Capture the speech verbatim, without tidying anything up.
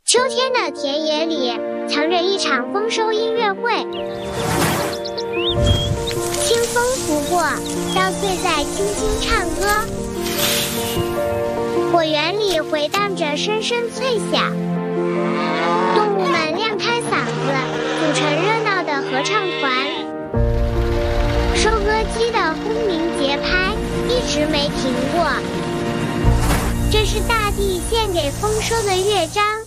秋天的田野里藏着一场丰收音乐会，清风拂过，稻穗在轻轻唱歌，果园里回荡着声声脆响，动物们亮开嗓子，组成热闹的合唱团。收割机的轰鸣节拍一直没停过，这是大地献给丰收的乐章。